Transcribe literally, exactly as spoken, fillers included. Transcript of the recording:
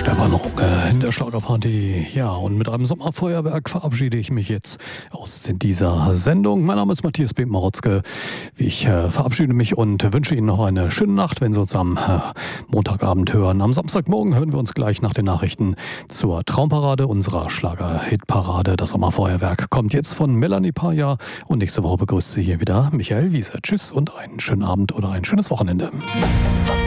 Stefan Runke in der Schlagerparty. Ja, und mit einem Sommerfeuerwerk verabschiede ich mich jetzt aus dieser Sendung. Mein Name ist Matthias B. Marotzke. Ich äh, verabschiede mich und wünsche Ihnen noch eine schöne Nacht, wenn Sie uns am äh, Montagabend hören. Am Samstagmorgen hören wir uns gleich nach den Nachrichten zur Traumparade unserer Schlager-Hitparade. Das Sommerfeuerwerk kommt jetzt von Melanie Paja und nächste Woche begrüßt Sie hier wieder Michael Wiese. Tschüss und einen schönen Abend oder ein schönes Wochenende.